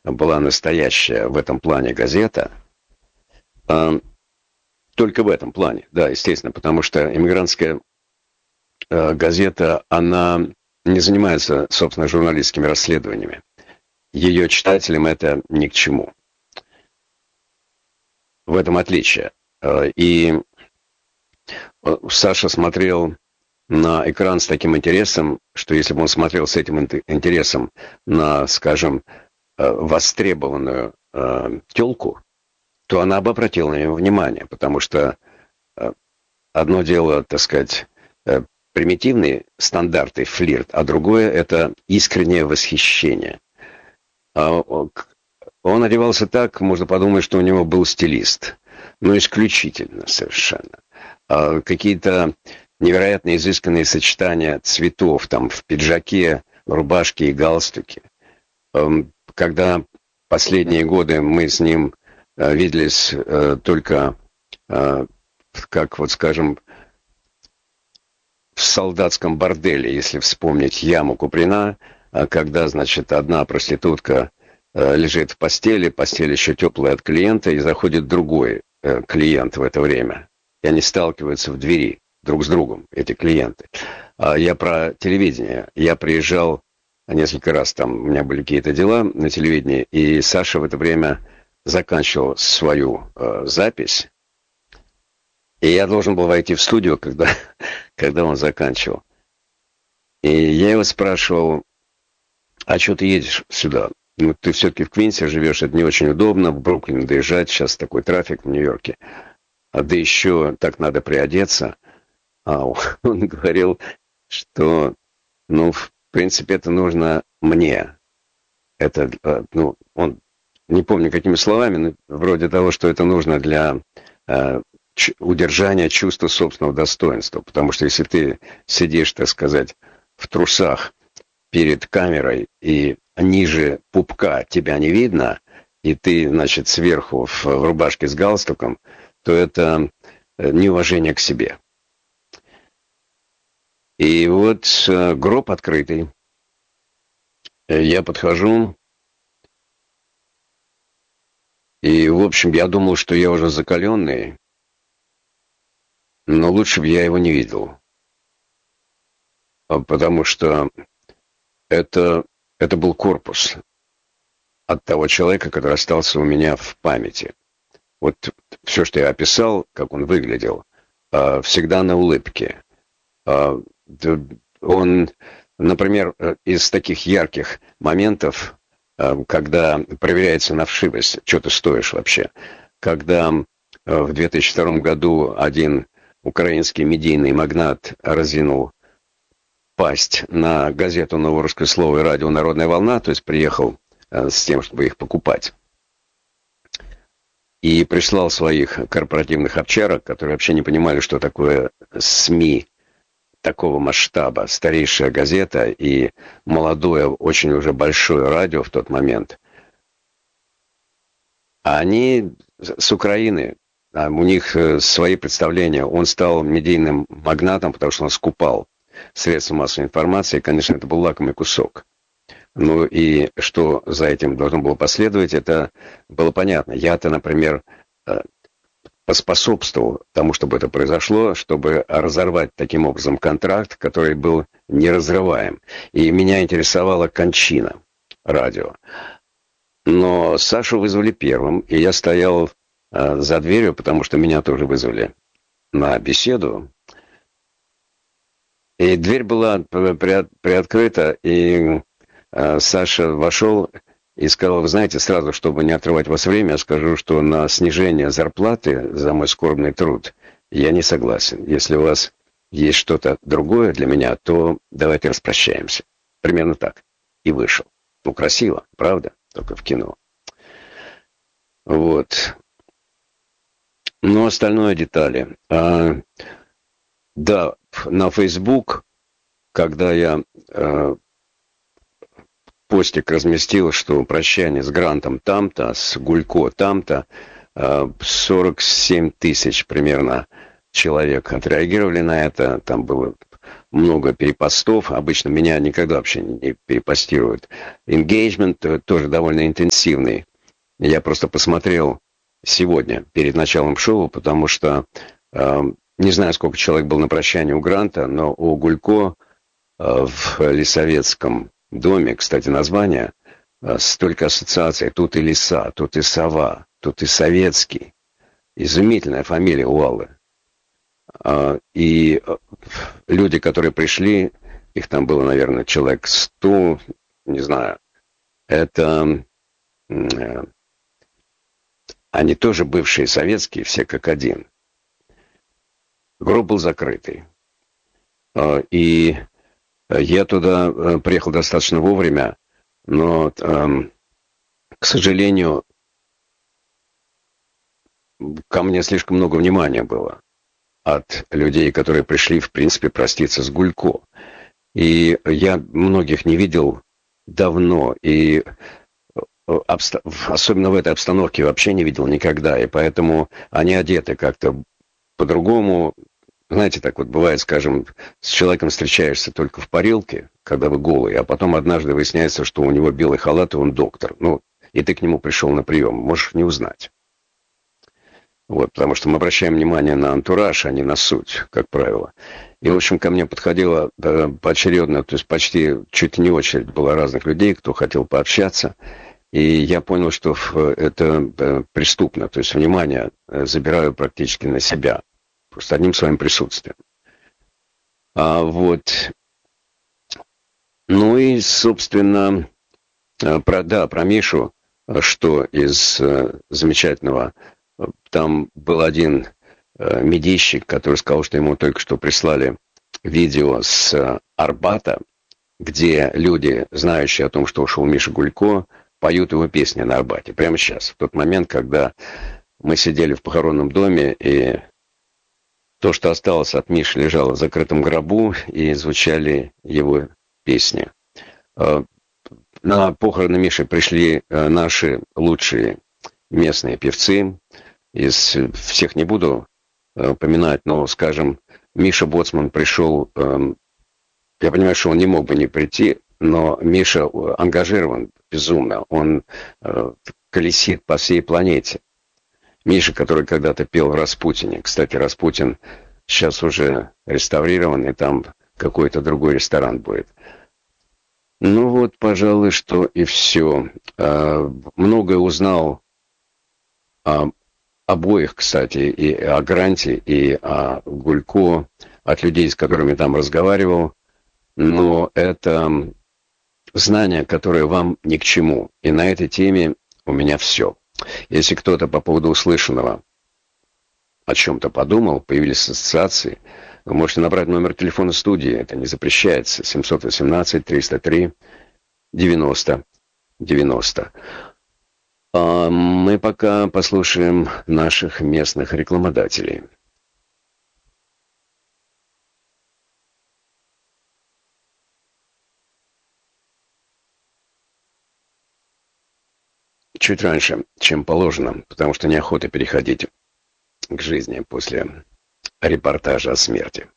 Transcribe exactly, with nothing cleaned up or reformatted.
была настоящая в этом плане газета. Э, только в этом плане, да, естественно, потому что «Эмигрантская э, газета», она не занимается, собственно, журналистскими расследованиями. Ее читателям это ни к чему. В этом отличие. Э, и Саша смотрел на экран с таким интересом, что если бы он смотрел с этим интересом на, скажем, востребованную э, тёлку, то она бы обратила на него внимание, потому что э, одно дело, так сказать, э, примитивные стандарты, флирт, а другое — это искреннее восхищение. А он одевался так, можно подумать, что у него был стилист, но исключительно совершенно. А какие-то невероятно изысканные сочетания цветов, там, в пиджаке, рубашке и галстуке. Когда последние годы мы с ним виделись только, как вот скажем, в солдатском борделе, если вспомнить яму Куприна, когда, значит, одна проститутка лежит в постели, постель еще теплая от клиента, и заходит другой клиент в это время. И они сталкиваются в двери друг с другом, эти клиенты. А я про телевидение. Я приезжал несколько раз, там у меня были какие-то дела на телевидении, и Саша в это время заканчивал свою э, запись, и я должен был войти в студию, когда, когда он заканчивал. И я его спрашивал: а что ты едешь сюда? Ну, ты все-таки в Квинсе живешь, это не очень удобно, в Бруклин доезжать, сейчас такой трафик в Нью-Йорке. А да еще так надо приодеться. А он говорил, что, ну, в принципе, это нужно мне. Это, ну, он, не помню какими словами, но вроде того, что это нужно для э, ч- удержания чувства собственного достоинства. Потому что если ты сидишь, так сказать, в трусах перед камерой, и ниже пупка тебя не видно, и ты, значит, сверху в, в рубашке с галстуком, то это неуважение к себе. И вот э, гроб открытый. Я подхожу, и, в общем, я думал, что я уже закаленный, но лучше бы я его не видел. Потому что это, это был корпус от того человека, который остался у меня в памяти. Вот все, что я описал, как он выглядел, всегда на улыбке. Он, например, из таких ярких моментов, когда проверяется на вшивость, что ты стоишь вообще. Когда в две тысячи втором году один украинский медийный магнат разинул пасть на газету «Новорусское слово» и радио «Народная волна», то есть приехал с тем, чтобы их покупать, и прислал своих корпоративных овчарок, которые вообще не понимали, что такое СМИ такого масштаба, старейшая газета и молодое, очень уже большое радио в тот момент. А они с Украины, а у них свои представления. Он стал медийным магнатом, потому что он скупал средства массовой информации, и, конечно, это был лакомый кусок. Ну и что за этим должно было последовать, это было понятно. Я-то, например, поспособствовал тому, чтобы это произошло, чтобы разорвать таким образом контракт, который был неразрываем. И меня интересовала кончина радио. Но Сашу вызвали первым, и я стоял э, за дверью, потому что меня тоже вызвали на беседу. И дверь была при, приоткрыта, и э, Саша вошел и сказал: вы знаете, сразу, чтобы не отрывать вас время, я скажу, что на снижение зарплаты за мой скорбный труд я не согласен. Если у вас есть что-то другое для меня, то давайте распрощаемся. Примерно так. И вышел. Ну, красиво, правда? Только в кино. Вот. Но остальное детали. А, да, на Facebook, когда я а, постик разместил, что прощание с Грантом там-то, с Гулько там-то, а, сорок семь тысяч примерно человек отреагировали на это. Там было много перепостов. Обычно меня никогда вообще не перепостируют. Engagement тоже довольно интенсивный. Я просто посмотрел сегодня, перед началом шоу, потому что э, не знаю, сколько человек был на прощании у Гранта, но у Гулько э, в Лисовецком доме, кстати, название, э, столько ассоциаций. Тут и лиса, тут и сова, тут и советский. Изумительная фамилия у Аллы. Э, и люди, которые пришли, их там было, наверное, человек сто, не знаю, это... Э, они тоже бывшие советские, все как один. Гроб был закрытый. И я туда приехал достаточно вовремя, но, к сожалению, ко мне слишком много внимания было от людей, которые пришли, в принципе, проститься с Гулько. И я многих не видел давно, и обста... особенно в этой обстановке вообще не видел никогда, и поэтому они одеты как-то по-другому. Знаете, так вот бывает, скажем, с человеком встречаешься только в парилке, когда вы голый, а потом однажды выясняется, что у него белый халат, и он доктор. Ну, и ты к нему пришел на прием, можешь не узнать. Вот, потому что мы обращаем внимание на антураж, а не на суть, как правило. И, в общем, ко мне подходило да, поочередно, то есть почти чуть не очередь была разных людей, кто хотел пообщаться. И я понял, что это преступно, то есть внимание забираю практически на себя, просто одним своим присутствием. А вот, ну и, собственно, про, да, про Мишу, что из замечательного, там был один медийщик, который сказал, что ему только что прислали видео с Арбата, где люди, знающие о том, что ушел Миша Гулько, поют его песни на Арбате. Прямо сейчас, в тот момент, когда мы сидели в похоронном доме, и то, что осталось от Миши, лежало в закрытом гробу, и звучали его песни. На похороны Миши пришли наши лучшие местные певцы. Из всех не буду упоминать, но, скажем, Миша Боцман пришел... Я понимаю, что он не мог бы не прийти, но Миша ангажирован безумно. Он э, колесит по всей планете. Миша, который когда-то пел в «Распутине». Кстати, «Распутин» сейчас уже реставрирован, и там какой-то другой ресторан будет. Ну вот, пожалуй, что и все. Э, многое узнал о обоих, кстати, и о Гранте, и о Гулько, от людей, с которыми там разговаривал. Но это знания, которые вам ни к чему. И на этой теме у меня все. Если кто-то по поводу услышанного о чем-то подумал, появились ассоциации, вы можете набрать номер телефона студии. Это не запрещается. семь один восемь триста три девяносто девяносто. А мы пока послушаем наших местных рекламодателей. Чуть раньше, чем положено, потому что неохота переходить к жизни после репортажа о смерти.